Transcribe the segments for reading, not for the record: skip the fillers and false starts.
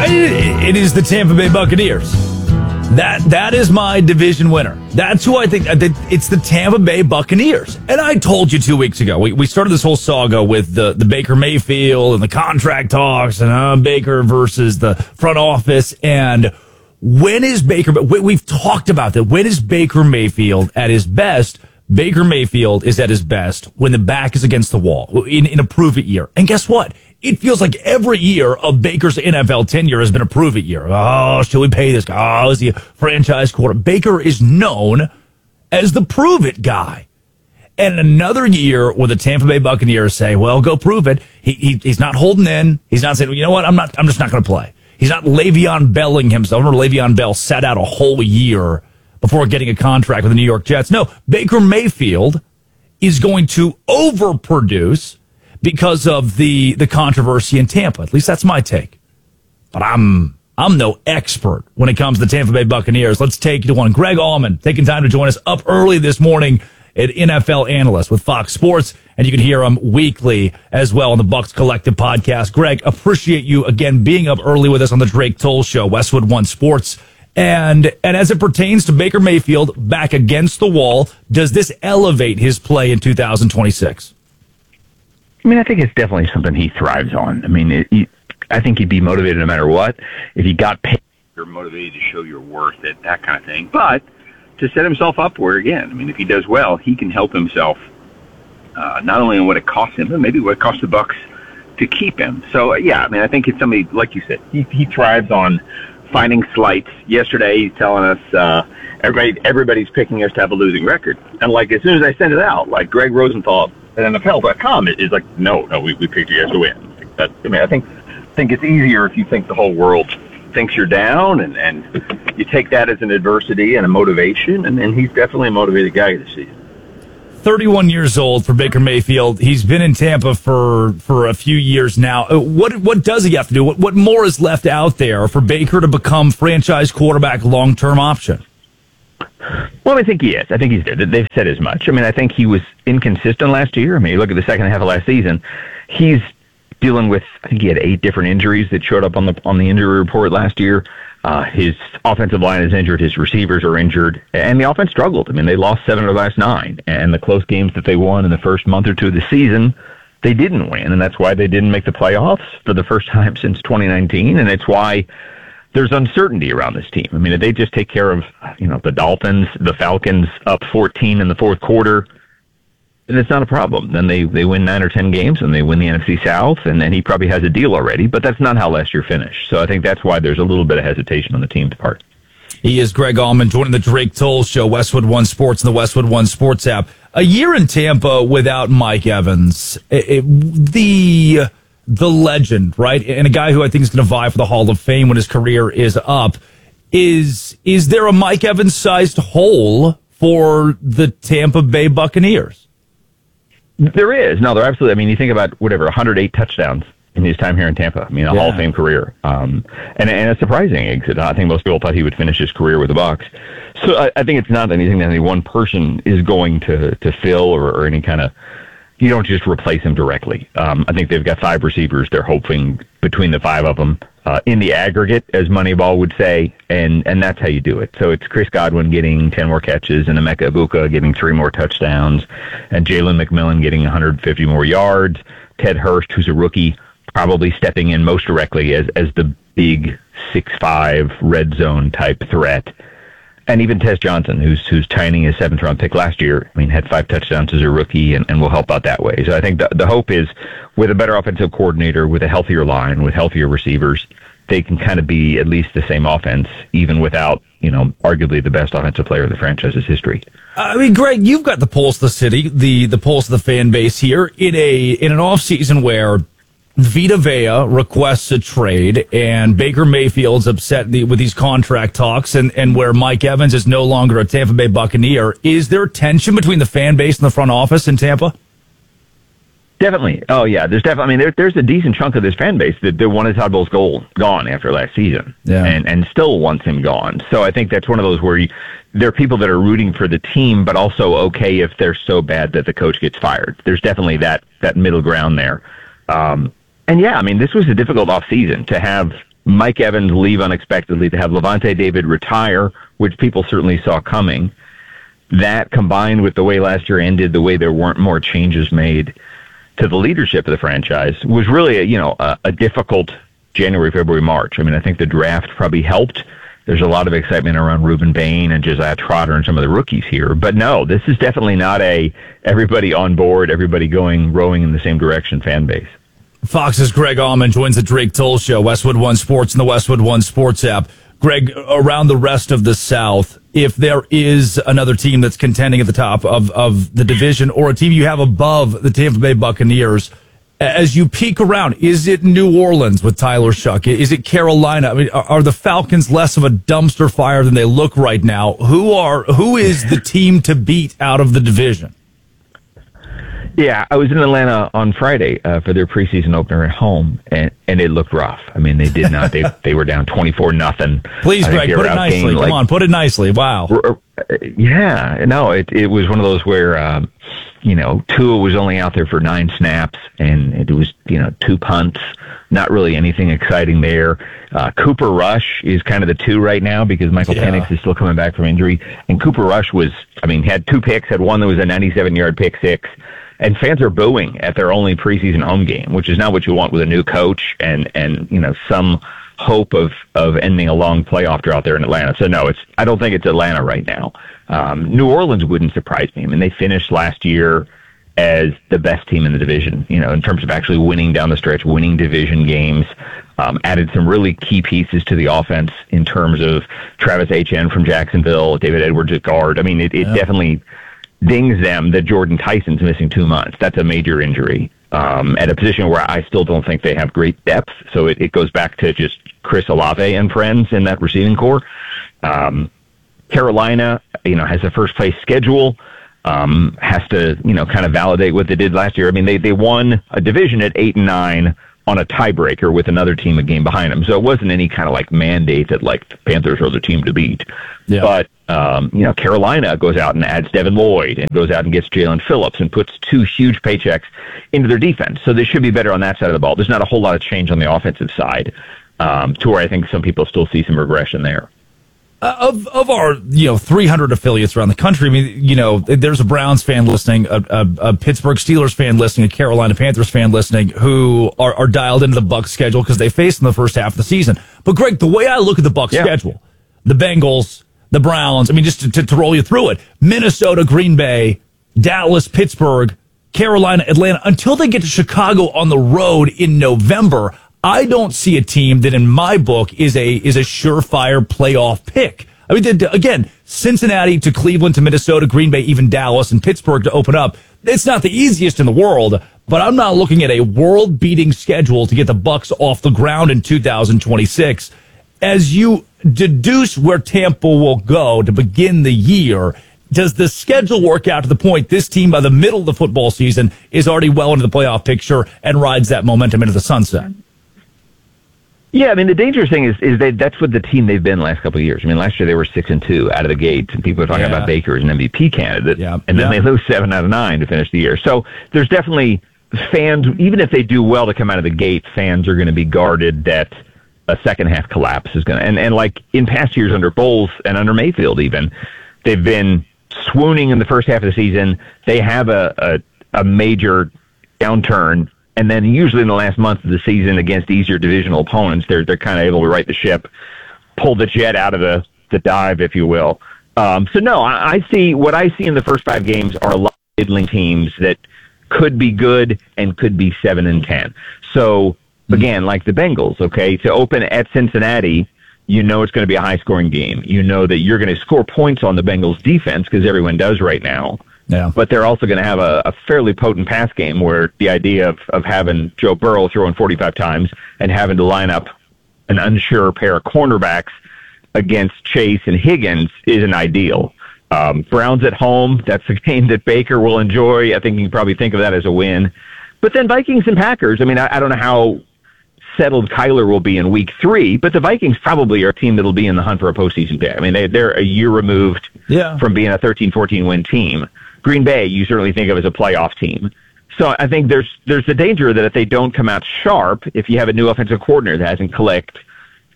It is the Tampa Bay Buccaneers. That is my division winner. That's who I think. It's the Tampa Bay Buccaneers. And I told you 2 weeks ago, we started this whole saga with the Baker Mayfield and the contract talks and Baker versus the front office. And when is Baker, we've talked about that. When is Baker Mayfield at his best? Baker Mayfield is at his best when the back is against the wall in a prove-it year. And guess what? It feels like every year of Baker's NFL tenure has been a prove-it year. Oh, should we pay this guy? Oh, is he a franchise quarterback? Baker is known as the prove-it guy. And another year where the Tampa Bay Buccaneers say, well, go prove it. He's not holding in. He's not saying, you know what? I'm just not going to play. He's not Le'Veon Belling himself. Remember Le'Veon Bell sat out a whole year before getting a contract with the New York Jets. No, Baker Mayfield is going to overproduce because of the controversy in Tampa. At least that's my take. But I'm no expert when it comes to the Tampa Bay Buccaneers. Let's take you to one. Greg Allman taking time to join us up early this morning at NFL Analyst with Fox Sports, and you can hear him weekly as well on the Bucs Collective podcast. Greg, appreciate you again being up early with us on the Drake Toll Show, Westwood One Sports. And as it pertains to Baker Mayfield back against the wall, does this elevate his play in 2026? I mean, I think it's definitely something he thrives on. I mean, I think he'd be motivated no matter what. If he got paid, you're motivated to show your worth, that kind of thing. But to set himself up for it again, I mean, if he does well, he can help himself not only in what it costs him, but maybe what it costs the Bucs to keep him. So, yeah, I mean, I think it's somebody, like you said, he thrives on finding slights. Yesterday, he's telling us everybody's picking us to have a losing record. And, like, as soon as I send it out, like Greg Rosenthal at NFL.com is like, no, we picked you guys to win. I think it's easier if you think the whole world thinks you're down, and you take that as an adversity and a motivation, and he's definitely a motivated guy this season. 31 years old for Baker Mayfield. He's been in Tampa for a few years now. What does he have to do? What more is left out there for Baker to become franchise quarterback long-term option? Well, I think he is. I think he's there. They've said as much. I mean, I think he was inconsistent last year. I mean, you look at the second half of last season, he's dealing with, I think he had 8 different injuries that showed up on the injury report last year. His offensive line is injured. His receivers are injured. And the offense struggled. I mean, they lost 7 of the last 9. And the close games that they won in the first month or two of the season, they didn't win. And that's why they didn't make the playoffs for the first time since 2019. And it's why there's uncertainty around this team. I mean, if they just take care of, the Dolphins, the Falcons up 14 in the fourth quarter, then it's not a problem. Then they win 9 or 10 games and they win the NFC South, and then he probably has a deal already. But that's not how last year finished. So I think that's why there's a little bit of hesitation on the team's part. He is Greg Allman joining the Drake Toll Show, Westwood One Sports and the Westwood One Sports app. A year in Tampa without Mike Evans, the legend, right? And a guy who I think is going to vie for the Hall of Fame when his career is up. Is there a Mike Evans-sized hole for the Tampa Bay Buccaneers? There is. No, there absolutely. I mean, you think about 108 touchdowns in his time here in Tampa. I mean, a Hall of Fame career. And a surprising exit. I think most people thought he would finish his career with the Bucs. So I think it's not anything that any one person is going to fill or any kind of, you don't just replace him directly. I think they've got 5 receivers. They're hoping between the 5 of them in the aggregate, as Moneyball would say, and that's how you do it. So it's Chris Godwin getting 10 more catches and Emeka Egbuka getting 3 more touchdowns and Jalen McMillan getting 150 more yards. Ted Hurst, who's a rookie, probably stepping in most directly as the big 6'5" red zone type threat. And even Tez Johnson, who's tiny, his 7th-round pick last year, I mean, had 5 touchdowns as a rookie and will help out that way. So I think the hope is with a better offensive coordinator, with a healthier line, with healthier receivers, they can kind of be at least the same offense, even without, arguably the best offensive player in the franchise's history. I mean, Greg, you've got the pulse of the city, the pulse of the fan base here in an offseason where Vita Vea requests a trade, and Baker Mayfield's upset with these contract talks, and where Mike Evans is no longer a Tampa Bay Buccaneer. Is there tension between the fan base and the front office in Tampa? Definitely. Oh, yeah. There's definitely. I mean, there's a decent chunk of this fan base that wanted Todd Bowles gone after last season, and still wants him gone. So I think that's one of those where there are people that are rooting for the team, but also okay if they're so bad that the coach gets fired. There's definitely that middle ground there. And yeah, I mean, this was a difficult offseason to have Mike Evans leave unexpectedly, to have Levante David retire, which people certainly saw coming. That combined with the way last year ended, the way there weren't more changes made to the leadership of the franchise, was really a difficult January, February, March. I mean, I think the draft probably helped. There's a lot of excitement around Reuben Bain and Josiah Trotter and some of the rookies here. But no, this is definitely not a everybody on board, everybody rowing in the same direction fan base. Fox's Greg Allman joins the Drake Toll Show, Westwood One Sports and the Westwood One Sports app. Greg, around the rest of the South, if there is another team that's contending at the top of the division or a team you have above the Tampa Bay Buccaneers, as you peek around, is it New Orleans with Tyler Shuck? Is it Carolina? I mean, are the Falcons less of a dumpster fire than they look right now? Who is the team to beat out of the division? Yeah, I was in Atlanta on Friday for their preseason opener at home, and it looked rough. I mean, they did not. They were down 24-0. Please, Greg, put it nicely. Come on, put it nicely. Wow. Yeah, no, it was one of those where, Tua was only out there for 9 snaps, and it was, 2 punts. Not really anything exciting there. Cooper Rush is kind of the 2 right now because Michael Penix is still coming back from injury. And Cooper Rush had 2 picks, had one that was a 97-yard pick six. And fans are booing at their only preseason home game, which is not what you want with a new coach and some hope of ending a long playoff drought there in Atlanta. So no, I don't think it's Atlanta right now. New Orleans wouldn't surprise me. I mean, they finished last year as the best team in the division, in terms of actually winning down the stretch, winning division games, added some really key pieces to the offense in terms of Travis Etienne from Jacksonville, David Edwards at guard. I mean, it definitely dings them that Jordan Tyson's missing 2 months. That's a major injury at a position where I still don't think they have great depth. So it goes back to just Chris Olave and friends in that receiving core. Carolina, has a first place schedule, has to, kind of validate what they did last year. I mean, they won a division at 8-9 on a tiebreaker with another team a game behind them. So it wasn't any kind of like mandate that like the Panthers are the team to beat. Yeah. But, Carolina goes out and adds Devin Lloyd and goes out and gets Jalen Phillips and puts 2 huge paychecks into their defense. So they should be better on that side of the ball. There's not a whole lot of change on the offensive side, to where I think some people still see some regression there. Of our 300 affiliates around the country, I mean, there's a Browns fan listening, a Pittsburgh Steelers fan listening, a Carolina Panthers fan listening, who are dialed into the Bucs schedule because they faced in the first half of the season. But Greg, the way I look at the Bucs schedule, the Bengals, the Browns, I mean, just to roll you through it, Minnesota, Green Bay, Dallas, Pittsburgh, Carolina, Atlanta, until they get to Chicago on the road in November, I don't see a team that, in my book, is a surefire playoff pick. I mean, again, Cincinnati to Cleveland to Minnesota, Green Bay, even Dallas and Pittsburgh to open up. It's not the easiest in the world, but I'm not looking at a world-beating schedule to get the Bucs off the ground in 2026. As you deduce where Tampa will go to begin the year, does the schedule work out to the point this team by the middle of the football season is already well into the playoff picture and rides that momentum into the sunset? Yeah, I mean, the dangerous thing is that's what the team they've been the last couple of years. I mean, last year they were 6-2 out of the gates, and people are talking about Baker as an MVP candidate, and then they lose 7 out of 9 to finish the year. So there's definitely fans, even if they do well to come out of the gate, fans are going to be guarded that a second half collapse is going to, and like in past years under Bowles and under Mayfield even, they've been swooning in the first half of the season. They have a major downturn. And then usually in the last month of the season against easier divisional opponents, they're kind of able to right the ship, pull the jet out of the dive, if you will. So no, I see what I see in the first 5 games are a lot of middling teams that could be good and could be 7-10. So again, like the Bengals, okay, to open at Cincinnati, you know it's going to be a high scoring game. You know that you're going to score points on the Bengals defense because everyone does right now. Yeah. But they're also going to have a fairly potent pass game where the idea of having Joe Burrow throwing 45 times and having to line up an unsure pair of cornerbacks against Chase and Higgins isn't ideal. Browns at home, that's a game that Baker will enjoy. I think you can probably think of that as a win. But then Vikings and Packers, I mean, I don't know how settled Kyler will be in week 3, but the Vikings probably are a team that'll be in the hunt for a postseason pick. I mean, they're a year removed from being a 13-14 win team. Green Bay, you certainly think of as a playoff team. So I think there's the danger that if they don't come out sharp, if you have a new offensive coordinator that hasn't clicked,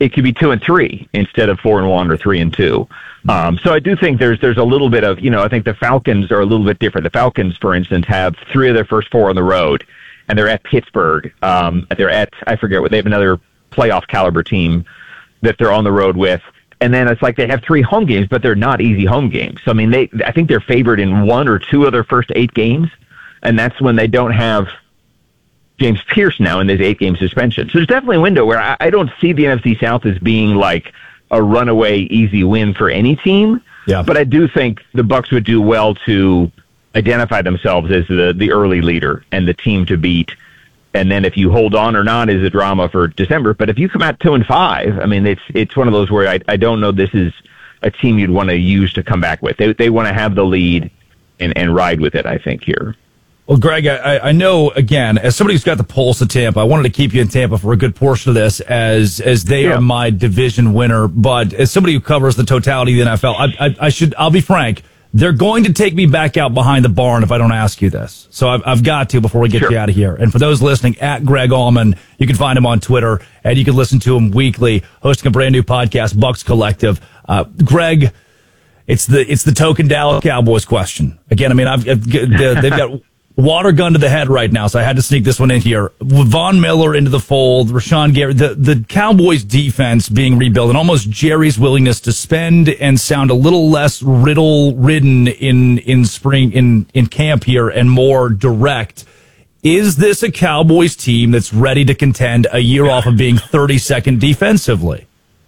it could be 2-3 instead of 4-1 or 3-2. So I do think there's a little bit of, I think the Falcons are a little bit different. The Falcons, for instance, have 3 of their first 4 on the road, and they're at Pittsburgh. They're at, I forget what, they have another playoff caliber team that they're on the road with. And then it's like they have 3 home games, but they're not easy home games. So, I mean, I think they're favored in 1 or 2 of their first 8 games, and that's when they don't have James Pierce now in this 8-game suspension. So there's definitely a window where I don't see the NFC South as being like a runaway easy win for any team. Yeah. But I do think the Bucs would do well to identify themselves as the early leader and the team to beat. And then if you hold on or not is a drama for December. But if you come out 2-5, I mean, it's one of those where I don't know this is a team you'd want to use to come back with. They want to have the lead and ride with it, I think, here. Well, Greg, I know, again, as somebody who's got the pulse of Tampa, I wanted to keep you in Tampa for a good portion of this as they are my division winner. But as somebody who covers the totality of the NFL, I'll be frank, they're going to take me back out behind the barn if I don't ask you this. So I've got to before we get you out of here. And for those listening, at Greg Allman, you can find him on Twitter, and you can listen to him weekly, hosting a brand new podcast, Bucs Collective. Greg, it's the token Dallas Cowboys question. Again, I mean, they've got water gun to the head right now, so I had to sneak this one in here. Von Miller into the fold, Rashawn Gary, the Cowboys defense being rebuilt, and almost Jerry's willingness to spend and sound a little less riddle-ridden in spring, in camp here, and more direct. Is this a Cowboys team that's ready to contend a year off of being 32nd defensively?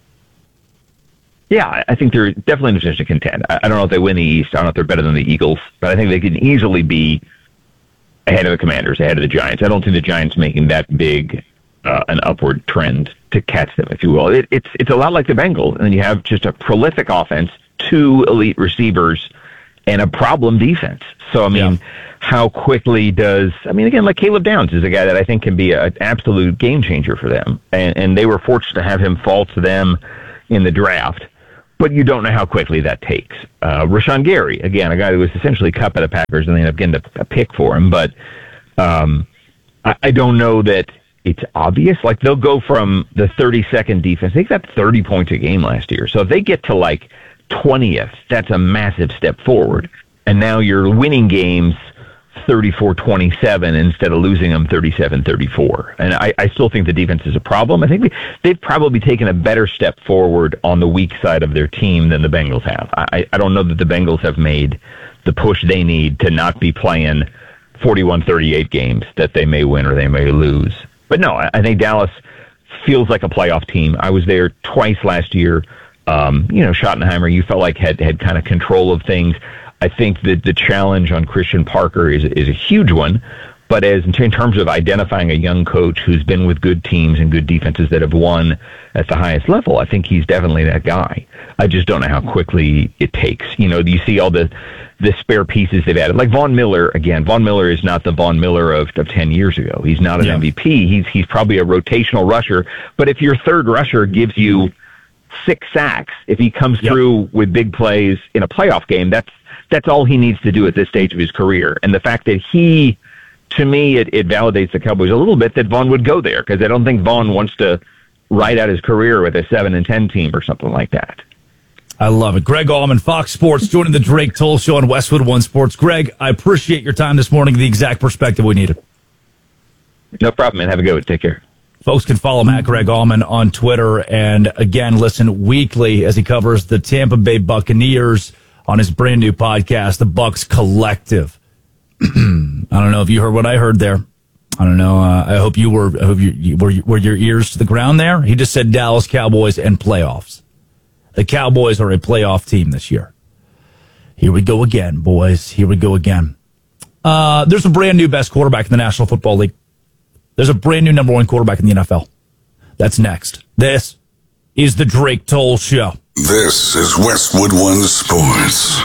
Yeah, I think they're definitely in a position to contend. I don't know if they win the East. I don't know if they're better than the Eagles, but I think they can easily be ahead of the Commanders, ahead of the Giants. I don't think the Giants making that big an upward trend to catch them, if you will. It's a lot like the Bengals, and you have just a prolific offense, 2 elite receivers, and a problem defense. So, I mean, how quickly again, like Caleb Downs is a guy that I think can be an absolute game changer for them, and they were fortunate to have him fall to them in the draft. But you don't know how quickly that takes. Rashawn Gary, again, a guy who was essentially cut by the Packers, and they ended up getting a pick for him. But I don't know that it's obvious. Like, they'll go from the 32nd defense. They got 30 points a game last year. So if they get to, 20th, that's a massive step forward. And now you're winning games 34-27 instead of losing them 37-34. And I still think the defense is a problem. I think they've probably taken a better step forward on the weak side of their team than the Bengals have. I don't know that the Bengals have made the push they need to not be playing 41-38 games that they may win or they may lose. But no, I think Dallas feels like a playoff team. I was there twice last year. Schottenheimer, you felt like had kind of control of things. I think that the challenge on Christian Parker is a huge one, but in terms of identifying a young coach who's been with good teams and good defenses that have won at the highest level, I think he's definitely that guy. I just don't know how quickly it takes. You see all the spare pieces they've added. Like Von Miller, again, Von Miller is not the Von Miller of 10 years ago. He's not an MVP. He's probably a rotational rusher, but if your third rusher gives you 6 sacks, if he comes through with big plays in a playoff game, that's all he needs to do at this stage of his career. And the fact that to me, it validates the Cowboys a little bit that Vaughn would go there, because I don't think Vaughn wants to ride out his career with a 7-10 team or something like that. I love it. Greg Allman, Fox Sports, joining the Drake Toll Show on Westwood One Sports. Greg, I appreciate your time this morning, the exact perspective we needed. No problem, man. Have a good one. Take care. Folks can follow Matt Greg Allman on Twitter, and again, listen weekly as he covers the Tampa Bay Buccaneers on his brand new podcast, The Bucs Collective. I don't know if you heard what I heard there. I don't know. I hope you were your ears to the ground there. He just said Dallas Cowboys and playoffs. The Cowboys are a playoff team this year. Here we go again, boys. Here we go again. There's a brand new best quarterback in the National Football League. There's a brand new number 1 quarterback in the NFL. That's next. This is the Drake Toll Show. This is Westwood One Sports.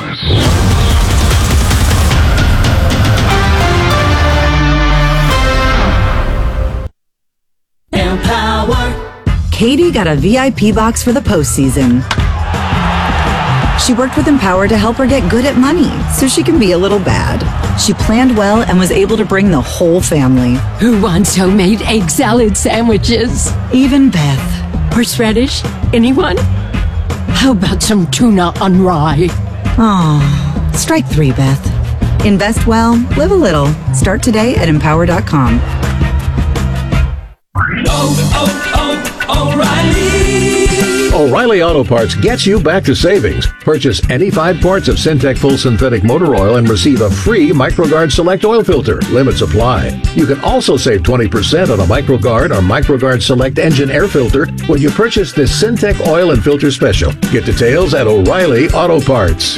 Empower. Katie got a VIP box for the postseason. She worked with Empower to help her get good at money so she can be a little bad. She planned well and was able to bring the whole family. Who wants homemade egg salad sandwiches? Even Beth. Horseradish? Anyone? How about some tuna on rye? Aw, strike 3, Beth. Invest well, live a little. Start today at Empower.com. O'Reilly Auto Parts gets you back to savings. Purchase any 5 quarts of Syntec Full Synthetic Motor Oil and receive a free MicroGuard Select Oil Filter. Limits apply. You can also save 20% on a MicroGuard or MicroGuard Select Engine Air Filter when you purchase this Syntec Oil and Filter Special. Get details at O'Reilly Auto Parts.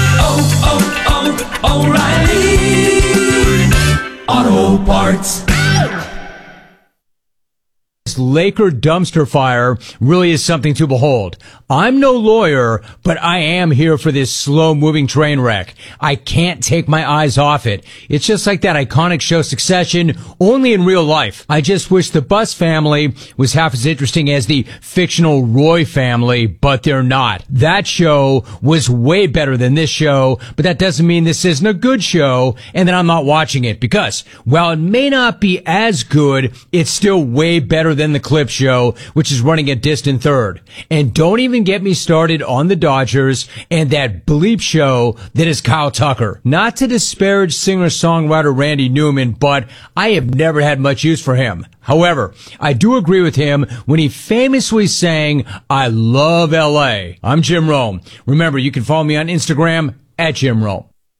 O'Reilly Auto Parts. This Laker dumpster fire really is something to behold. I'm no lawyer, but I am here for this slow-moving train wreck. I can't take my eyes off it. It's just like that iconic show Succession, only in real life. I just wish the Bus family was half as interesting as the fictional Roy family, but they're not. That show was way better than this show, but that doesn't mean this isn't a good show and that I'm not watching it, because while it may not be as good, it's still way better than the Clip Show, which is running a distant third. And don't even get me started on the Dodgers and that bleep show that is Kyle Tucker. Not to disparage singer-songwriter Randy Newman, but I have never had much use for him. However, I do agree with him when he famously sang, "I love LA." I'm Jim Rome. Remember, you can follow me on Instagram at Jim Rome.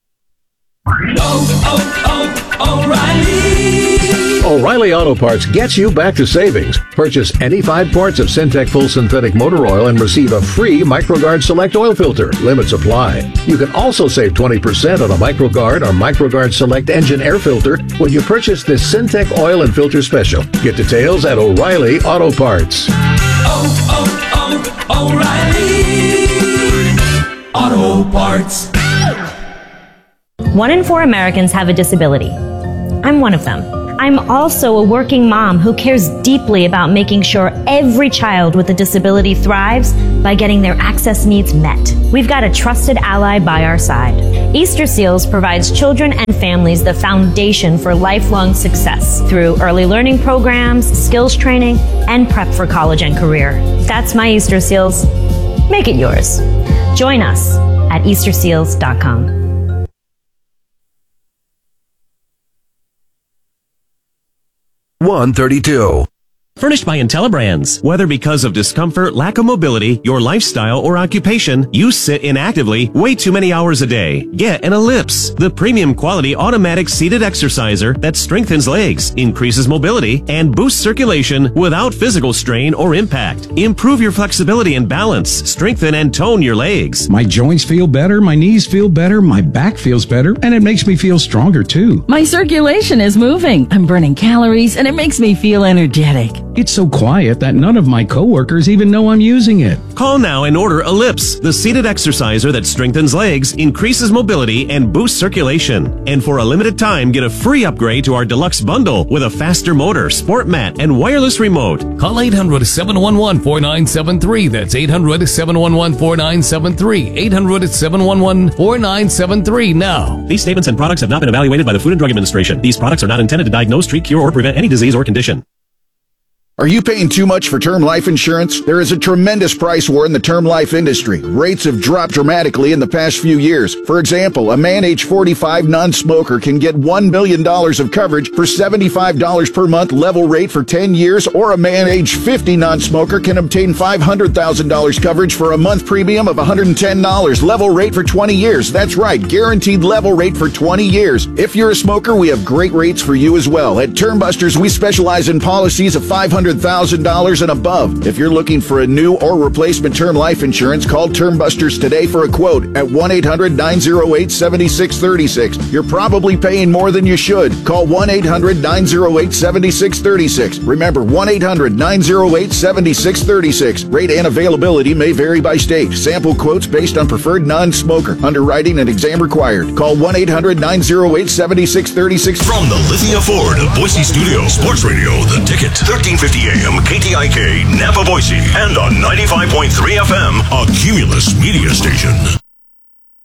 O'Reilly Auto Parts gets you back to savings. Purchase any 5 quarts of Syntec Full Synthetic Motor Oil and receive a free MicroGuard Select Oil Filter. Limits apply. You can also save 20% on a MicroGuard or MicroGuard Select Engine Air Filter when you purchase this Syntec Oil and Filter Special. Get details at O'Reilly Auto Parts. O'Reilly Auto Parts. 1 in 4 Americans have a disability. I'm one of them. I'm also a working mom who cares deeply about making sure every child with a disability thrives by getting their access needs met. We've got a trusted ally by our side. Easter Seals provides children and families the foundation for lifelong success through early learning programs, skills training, and prep for college and career. That's my Easter Seals. Make it yours. Join us at EasterSeals.com. 132. Furnished by IntelliBrands. Whether because of discomfort, lack of mobility, your lifestyle, or occupation, you sit inactively way too many hours a day. Get an Ellipse, the premium quality automatic seated exerciser that strengthens legs, increases mobility, and boosts circulation without physical strain or impact. Improve your flexibility and balance, strengthen and tone your legs. My joints feel better, my knees feel better, my back feels better, and it makes me feel stronger too. My circulation is moving. I'm burning calories, and it makes me feel energetic. It's so quiet that none of my coworkers even know I'm using it. Call now and order Ellipse, the seated exerciser that strengthens legs, increases mobility, and boosts circulation. And for a limited time, get a free upgrade to our deluxe bundle with a faster motor, sport mat, and wireless remote. Call 800-711-4973. That's 800-711-4973. 800-711-4973 now. These statements and products have not been evaluated by the Food and Drug Administration. These products are not intended to diagnose, treat, cure, or prevent any disease or condition. Are you paying too much for term life insurance? There is a tremendous price war in the term life industry. Rates have dropped dramatically in the past few years. For example, a man age 45 non-smoker can get $1 million of coverage for $75 per month level rate for 10 years, or a man age 50 non-smoker can obtain $500,000 coverage for a month premium of $110 level rate for 20 years. That's right, guaranteed level rate for 20 years. If you're a smoker, we have great rates for you as well. At Term Busters, we specialize in policies of $500,000 and above. If you're looking for a new or replacement term life insurance, call Term Busters today for a quote at 1-800-908-7636. You're probably paying more than you should. Call 1-800-908-7636. Remember, 1-800-908-7636. Rate and availability may vary by state. Sample quotes based on preferred non-smoker. Underwriting and exam required. Call 1-800-908-7636. From the Lithia Ford of Boise Studio, Sports Radio, The Ticket, 1350 AM, KTIK, Napa, Boise, and on 95.3 FM, a Cumulus media station.